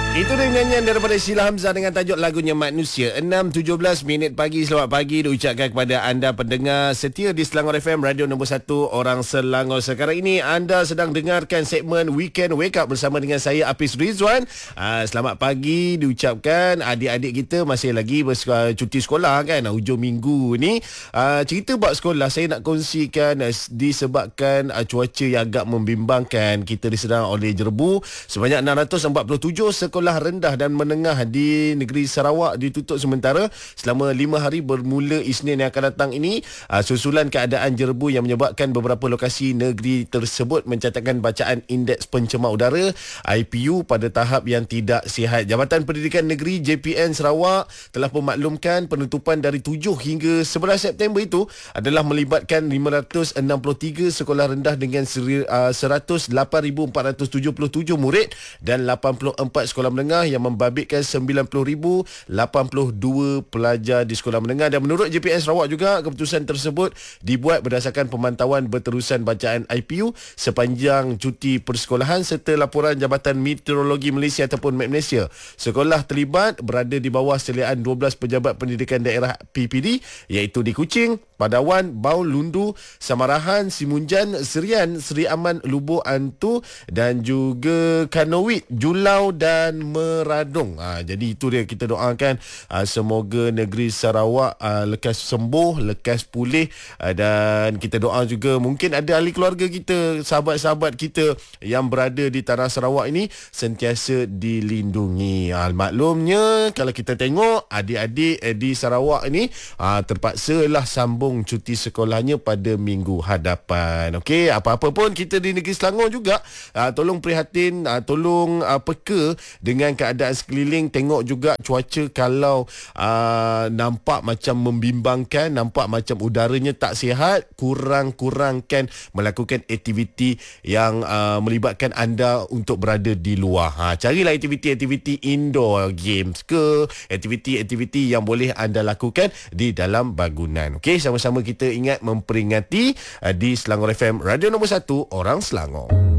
Itu dia nyanyian daripada Sheila Hamzah dengan tajuk lagunya Manusia. 6.17 minit pagi. Selamat pagi diucapkan kepada anda pendengar setia di Selangor FM, radio nombor 1 orang Selangor. Sekarang ini anda sedang dengarkan segmen Weekend Wake Up bersama dengan saya Hafiz Rizwan. Selamat pagi diucapkan. Adik-adik kita masih lagi cuti sekolah kan, hujung minggu ni. Cerita bab sekolah saya nak kongsikan disebabkan cuaca yang agak membimbangkan. Kita disedang oleh jerebu. Sebanyak 647 sekolah rendah dan menengah di negeri Sarawak ditutup sementara selama 5 hari bermula Isnin yang akan datang ini, susulan keadaan jerebu yang menyebabkan beberapa lokasi negeri tersebut mencatatkan bacaan indeks pencemar udara IPU pada tahap yang tidak sihat. Jabatan Pendidikan Negeri JPN Sarawak telah memaklumkan penutupan dari 7 hingga 11 September itu adalah melibatkan 563 sekolah rendah dengan 108,477 murid dan 84 sekolah menengah yang membabitkan 90,082 pelajar di sekolah menengah. Dan menurut JPN Sarawak juga, keputusan tersebut dibuat berdasarkan pemantauan berterusan bacaan IPU sepanjang cuti persekolahan serta laporan Jabatan Meteorologi Malaysia ataupun Met Malaysia. Sekolah terlibat berada di bawah seliaan 12 pejabat pendidikan daerah PPD iaitu di Kuching, Padawan, Bau, Lundu, Samarahan, Simunjan, Serian, Seri Aman, Lubuk, Antu dan juga Kanowit, Julau dan Meradung. Jadi itu dia, kita doakan semoga negeri Sarawak lekas sembuh, lekas pulih, dan kita doa juga mungkin ada ahli keluarga kita, sahabat-sahabat kita yang berada di tanah Sarawak ini sentiasa dilindungi. Maklumnya kalau kita tengok adik-adik di Sarawak ini terpaksalah sambung cuti sekolahnya pada minggu hadapan. Okey, apa-apa pun kita di negeri Selangor juga tolong prihatin, tolong peka dengan keadaan sekeliling. Tengok juga cuaca, kalau nampak macam membimbangkan, nampak macam udaranya tak sihat, kurangkan melakukan aktiviti yang melibatkan anda untuk berada di luar. Carilah aktiviti-aktiviti indoor games ke aktiviti-aktiviti yang boleh anda lakukan di dalam bangunan. Okey, sama-sama kita ingat memperingati di Selangor FM, radio nombor 1 orang Selangor.